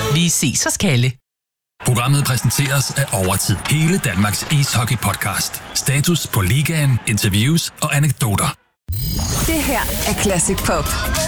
Vi ses hos Kalle. Programmet præsenteres af Overtid. Hele Danmarks ishockey-podcast. Status på ligaen, interviews og anekdoter. Det her er Classic Pop.